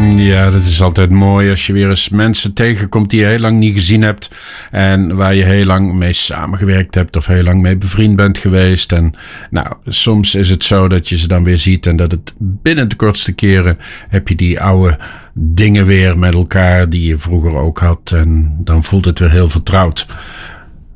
Ja, dat is altijd mooi als je weer eens mensen tegenkomt die je heel lang niet gezien hebt en waar je heel lang mee samengewerkt hebt of heel lang mee bevriend bent geweest. En nou, soms is het zo dat je ze dan weer ziet en dat het binnen de kortste keren heb je die oude dingen weer met elkaar die je vroeger ook had en dan voelt het weer heel vertrouwd.